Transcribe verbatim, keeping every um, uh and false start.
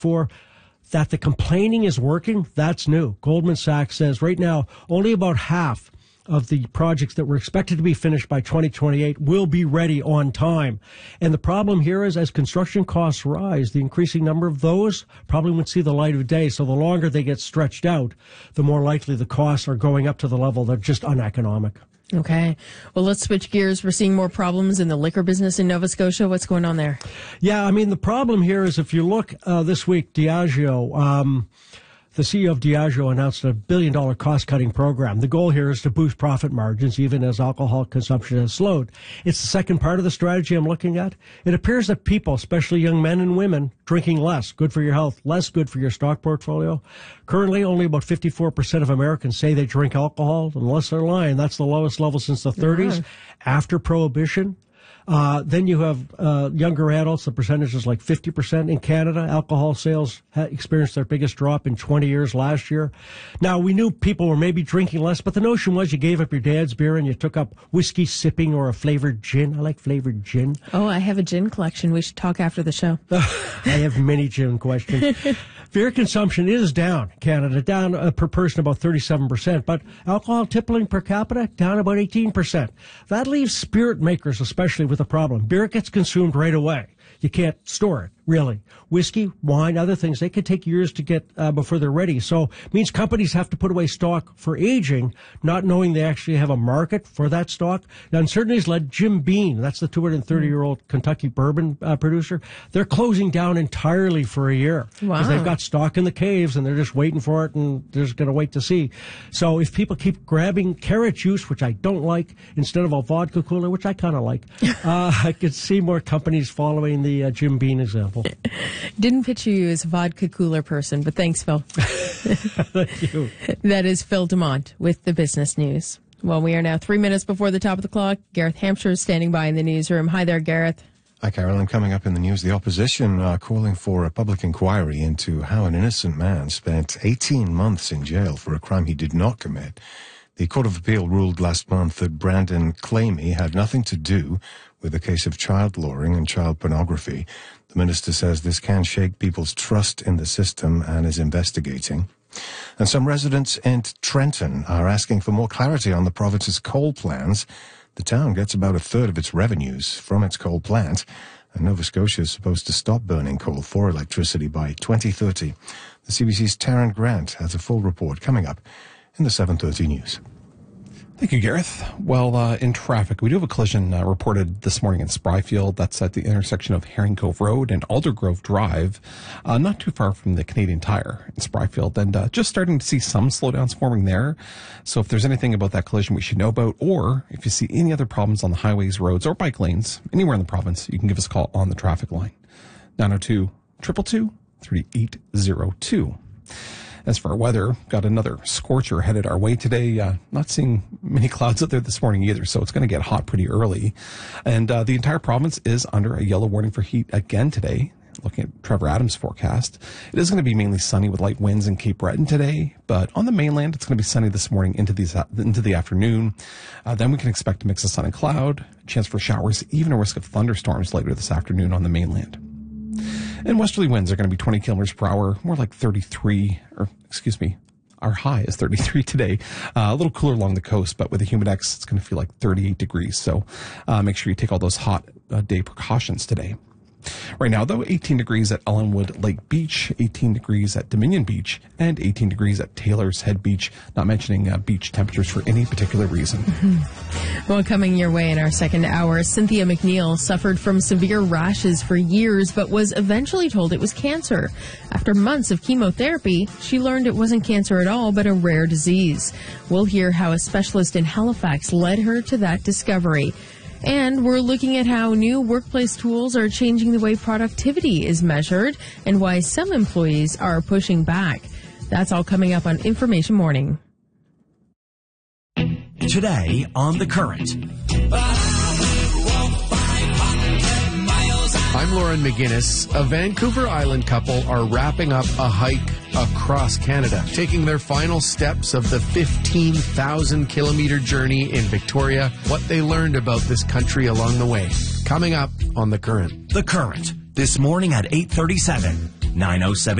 for. That the complaining is working, that's new. Goldman Sachs says right now only about half of the projects that were expected to be finished by twenty twenty-eight will be ready on time. And the problem here is as construction costs rise, the increasing number of those probably won't see the light of day. So the longer they get stretched out, the more likely the costs are going up to the level that are just uneconomic. Okay. Well, let's switch gears. We're seeing more problems in the liquor business in Nova Scotia. What's going on there? Yeah, I mean, the problem here is if you look uh, this week, Diageo, um, the C E O of Diageo announced a billion dollar cost cutting program. The goal here is to boost profit margins even as alcohol consumption has slowed. It's the second part of the strategy I'm looking at. It appears that people, especially young men and women, drinking less, good for your health, less good for your stock portfolio. Currently, only about fifty-four percent of Americans say they drink alcohol, unless they're lying. That's the lowest level since the thirties. Uh-huh. After Prohibition. Uh, then you have uh, younger adults. The percentage is like fifty percent in Canada. Alcohol sales ha- experienced their biggest drop in twenty years last year. Now, we knew people were maybe drinking less, but the notion was you gave up your dad's beer and you took up whiskey sipping or a flavored gin. I like flavored gin. Oh, I have a gin collection. We should talk after the show. I have many gin questions. Beer consumption is down in Canada, down uh, per person about thirty-seven percent, but alcohol tippling per capita down about eighteen percent. That leaves spirit makers especially with a problem. Beer gets consumed right away. You can't store it, really. Whiskey, wine, other things, they could take years to get uh, before they're ready. So it means companies have to put away stock for aging, not knowing they actually have a market for that stock. The uncertainties led Jim Beam, that's the two hundred thirty-year-old Kentucky bourbon uh, producer, they're closing down entirely for a year. Wow. Because they've got stock in the caves and they're just waiting for it and they're just going to wait to see. So if people keep grabbing carrot juice, which I don't like, instead of a vodka cooler, which I kind of like, uh, I could see more companies following the uh, Jim Beam example. Didn't picture you as a vodka cooler person, but thanks, Phil. Thank you. That is Phil Dumont with the Business News. Well, we are now three minutes before the top of the clock. Gareth Hampshire is standing by in the newsroom. Hi there, Gareth. Hi, Carolyn. Coming up in the news, the opposition are calling for a public inquiry into how an innocent man spent eighteen months in jail for a crime he did not commit. The Court of Appeal ruled last month that Brandon Clamy had nothing to do with a case of child luring and child pornography. The minister says this can shake people's trust in the system and is investigating. And some residents in Trenton are asking for more clarity on the province's coal plans. The town gets about a third of its revenues from its coal plant, and Nova Scotia is supposed to stop burning coal for electricity by twenty thirty. The C B C's Taryn Grant has a full report coming up in the seven thirty news. Thank you, Gareth. Well, uh, in traffic, we do have a collision uh, reported this morning in Spryfield. That's at the intersection of Herring Cove Road and Aldergrove Drive, uh, not too far from the Canadian Tire in Spryfield. And uh, just starting to see some slowdowns forming there. So if there's anything about that collision we should know about, or if you see any other problems on the highways, roads, or bike lanes anywhere in the province, you can give us a call on the traffic line, nine oh two, two two two, three eight oh two. As for our weather, got another scorcher headed our way today. Uh, not seeing many clouds out there this morning either, so it's going to get hot pretty early. And uh, the entire province is under a yellow warning for heat again today. Looking at Trevor Adams' forecast, it is going to be mainly sunny with light winds in Cape Breton today, but on the mainland, it's going to be sunny this morning into, these, into the afternoon. Uh, then we can expect a mix of sun and cloud, chance for showers, even a risk of thunderstorms later this afternoon on the mainland. And westerly winds are going to be twenty kilometers per hour, more like thirty-three, or excuse me, our high is thirty-three today. Uh, a little cooler along the coast, but with the humidex, it's going to feel like thirty-eight degrees. So uh, make sure you take all those hot uh, day precautions today. Right now, though, eighteen degrees at Ellenwood Lake Beach, eighteen degrees at Dominion Beach, and eighteen degrees at Taylor's Head Beach, not mentioning uh, beach temperatures for any particular reason. Mm-hmm. Well, coming your way in our second hour, Cynthia McNeil suffered from severe rashes for years, but was eventually told it was cancer. After months of chemotherapy, she learned it wasn't cancer at all, but a rare disease. We'll hear how a specialist in Halifax led her to that discovery. And we're looking at how new workplace tools are changing the way productivity is measured and why some employees are pushing back. That's all coming up on Information Morning. Today on The Current. I'm Lauren McGinnis. A Vancouver Island couple are wrapping up a hike across Canada, taking their final steps of the fifteen thousand kilometer journey in Victoria, what they learned about this country along the way. Coming up on The Current. The Current, this morning at eight thirty-seven. nine oh seven